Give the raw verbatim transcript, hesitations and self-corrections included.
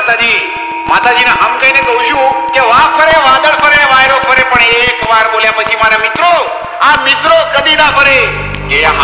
માતાજી માતાજીને હમ કહીને કહું છું કે વાહ ફરે વાદળ ફરે ને વાયરો ફરે પણ એક વાર બોલ્યા પછી મારા મિત્રો આ મિત્રો કદી ના ફરે. જે